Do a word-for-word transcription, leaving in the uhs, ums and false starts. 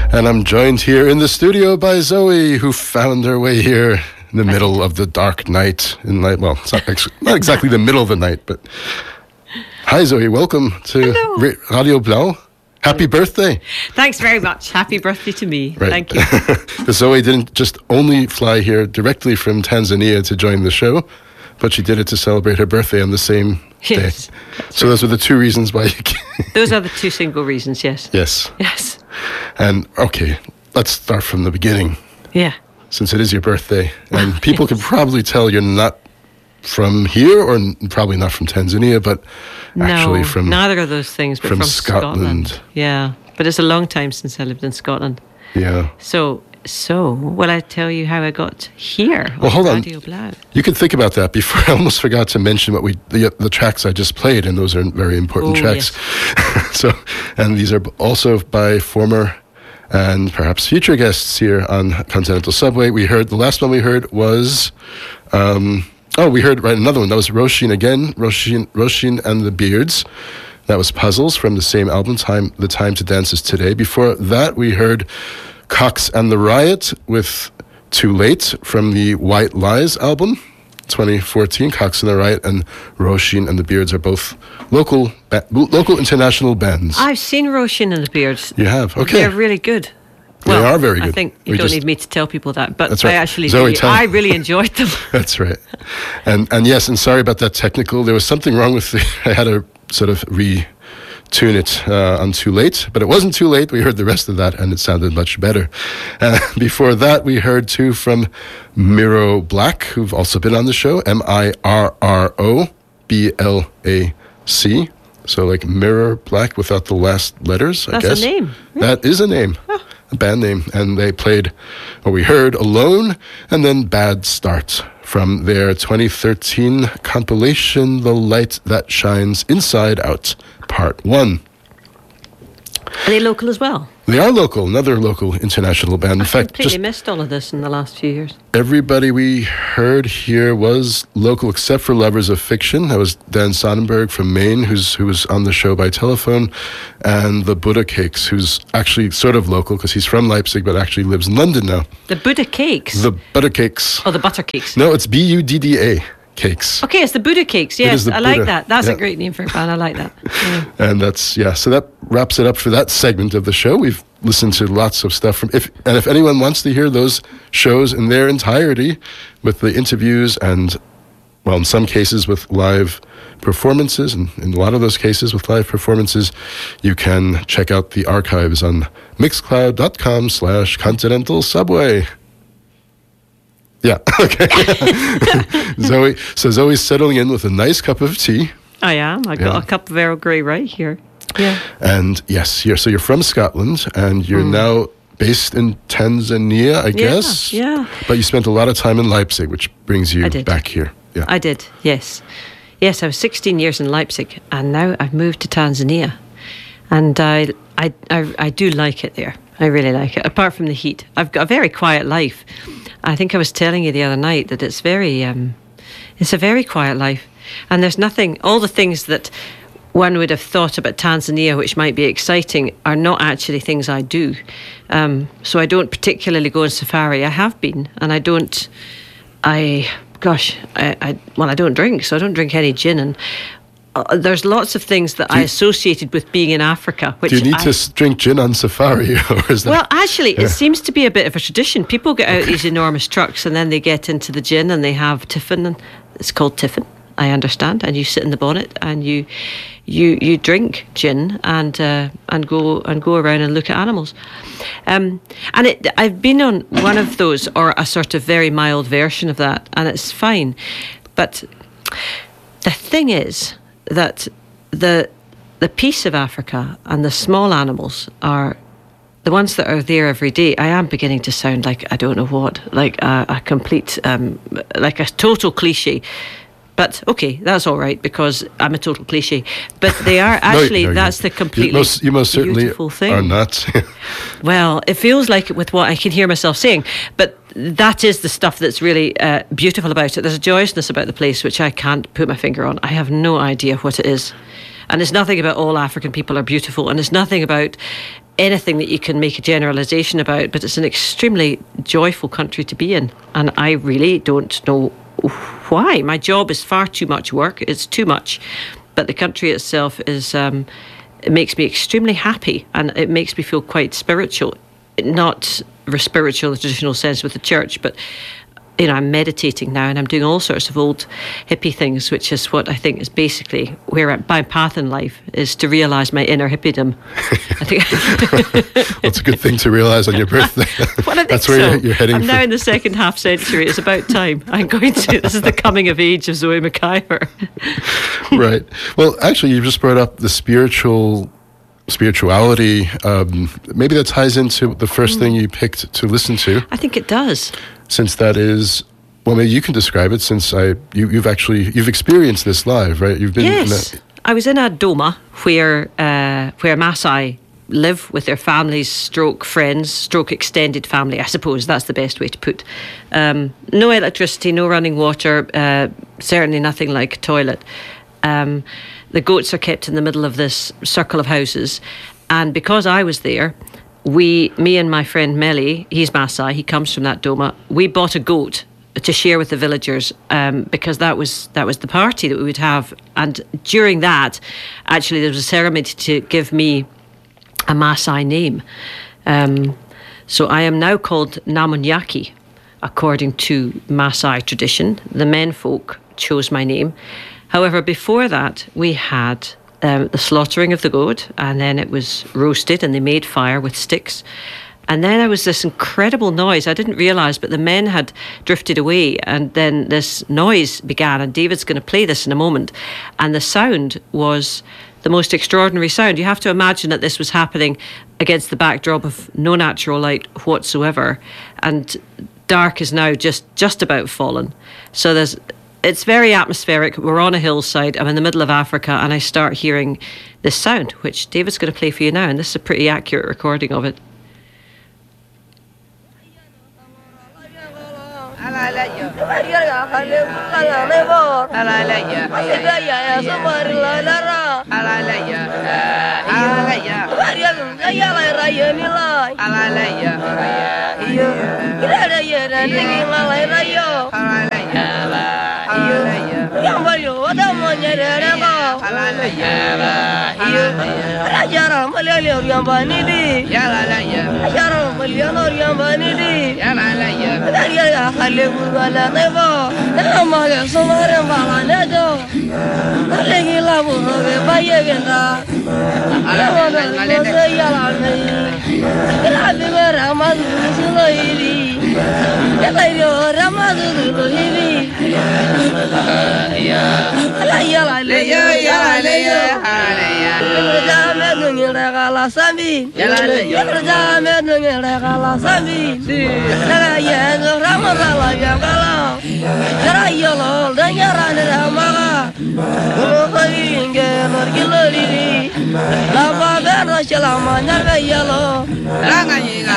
And I'm joined here in the studio by Zoe, who found her way here in the middle of the dark night. In night, well, it's not, actually, not exactly the middle of the night, but hi, Zoe. Welcome to Hello. Radio Blau. Happy birthday. Thanks very much. Happy birthday to me. Right. Thank you. But Zoe didn't just only fly here directly from Tanzania to join the show, but she did it to celebrate her birthday on the same Yes, day. So those are the two reasons why you came. Those are the two single reasons, yes. Yes. Yes. And okay, let's start from the beginning, Yeah. since it is your birthday. And people can probably tell you're not from here, or n- probably not from Tanzania, but actually no, from neither of those things, but from from, Scotland. Yeah. But it's a long time since I lived in Scotland. yeah. So, so, will I tell you how I got here? Well, hold on. Radio Blau? You can think about that before. I almost forgot to mention what we the, the tracks I just played, and those are very important Oh, tracks. So, and these are also by former and perhaps future guests here on Continental Subway. We heard the last one we heard was, um, oh, we heard right another one. That was Roisin again, Roisin, Roisin and the Beards. That was Puzzles from the same album, Time. The Time to Dance Is Today. Before that, we heard Cox and the Riot with Too Late from the White Lies album, twenty fourteen. Cox and the Riot and Roisin and the Beards are both local ba- local international bands. I've seen Roisin and the Beards. You have? Okay. They're really good. They Well, are very I good. think you We don't just- need me to tell people that, but That's I right. actually Zoe, really, tell- I really enjoyed them. That's right. And and yes, and sorry about that technical. There was something wrong with the. I had to sort of retune it uh, on Too Late, but it wasn't too late. We heard the rest of that, and it sounded much better. Uh, before that, we heard two from Miro Black, who've also been on the show. M I R R O B L A C. So like Mirror Black without the last letters, I That's a guess. name. That is a name. A band name. And they played, what we heard, Alone, and then Bad Start from their twenty thirteen compilation, The Light That Shines Inside Out, Part one. Are they local as well? They are local, another local international band. In I fact, completely just missed all of this in the last few years. everybody we heard here was local except for Lovers of Fiction. That was Dan Sonnenberg from Maine, who's who was on the show by telephone, and the Buddha Cakes, who's actually sort of local because he's from Leipzig but actually lives in London now. The Buddha cakes. The Buddha Cakes. Oh, the butter cakes. No, it's B U D D A cakes. Okay, it's the Buddha cakes. Yes, is the I like Buddha, that. That's yeah. a great name for a band. I like that. Yeah. And that's, yeah, so that wraps it up for that segment of the show. We've listened to lots of stuff from, if and if anyone wants to hear those shows in their entirety with the interviews and, well, in some cases with live performances, and in a lot of those cases with live performances, you can check out the archives on mixcloud.com slash continental subway. Yeah, okay. Zoe, so Zoe's settling in with a nice cup of tea. I am. I got Yeah. a cup of Earl Grey right here. Yeah. And yes, you're so you're from Scotland, and you're now based in Tanzania, I guess. yeah. But you spent a lot of time in Leipzig, which brings you I did. back here. Yeah. I did, yes. Yes, I was sixteen years in Leipzig, and now I've moved to Tanzania. And I, I, I, I do like it there. I really like it, apart from the heat. I've got a very quiet life. I think I was telling you the other night that it's very, um, it's a very quiet life. And there's nothing, all the things that one would have thought about Tanzania, which might be exciting, are not actually things I do. Um, so I don't particularly go on safari. I have been, and I don't, I, gosh, I, I well, I don't drink, so I don't drink any gin. And uh, there's lots of things that I you- associated with being in Africa. Which Do you need I, to s- drink gin on safari, or is that? well, actually, Yeah. it seems to be a bit of a tradition. People get out these enormous trucks and then they get into the gin and they have tiffin. And it's called tiffin, I understand. And you sit in the bonnet and you you you drink gin and uh, and go and go around and look at animals. Um, and it, I've been on one of those, or a sort of very mild version of that, and it's fine. But the thing is that the the peace of Africa and the small animals are the ones that are there every day. I am beginning to sound like I don't know what, like a, a complete, um, like a total cliche. But okay, that's all right because I'm a total cliche. But they are actually, no, you- that's the you completely most, you most certainly beautiful thing. are not. Well, it feels like it with what I can hear myself saying, but that is the stuff that's really uh, beautiful about it. There's a joyousness about the place which I can't put my finger on. I have no idea what it is. And it's nothing about all African people are beautiful, and it's nothing about anything that you can make a generalization about, but it's an extremely joyful country to be in. And I really don't know why. My job is far too much work. It's too much. But the country itself is, um, it makes me extremely happy, and it makes me feel quite spiritual. Not spiritual in the traditional sense with the church, but you know, I'm meditating now, and I'm doing all sorts of old hippie things, which is what I think is basically where my path in life is, to realise my inner hippiedom. I think well, it's a good thing to realise on your birthday. Well, That's so. where you're, you're heading. I'm for. now in the second half century. It's about time. I'm going to. This is the coming of age of Zoe McIver. Right. Well, actually, you just brought up the spiritual. Spirituality, um, maybe that ties into the first mm. thing you picked to listen to. I think it does. Since that is, well, maybe you can describe it. Since I, you, you've actually you've experienced this live, right? You've been. Yes, in a I was in a Doma where uh, where Maasai live with their families, stroke friends, stroke extended family. I suppose that's the best way to put. Um, no electricity, no running water, uh, certainly nothing like a toilet. Um, the goats are kept in the middle of this circle of houses, and because I was there, we, me and my friend Melly, he's Maasai, he comes from that Doma, we bought a goat to share with the villagers, um, because that was that was the party that we would have. And during that, actually, there was a ceremony to give me a Maasai name. Um, so I am now called Namunyaki, according to Maasai tradition. The menfolk chose my name. However, before that, we had um, the slaughtering of the goat, and then it was roasted, and they made fire with sticks. And then there was this incredible noise. I didn't realise, but the men had drifted away, and then this noise began, and David's going to play this in a moment. And the sound was the most extraordinary sound. You have to imagine that this was happening against the backdrop of no natural light whatsoever, and dark is now just, just about fallen. So there's... It's very atmospheric. We're on a hillside. I'm in the middle of Africa, and I start hearing this sound, which David's going to play for you now, and this is a pretty accurate recording of it.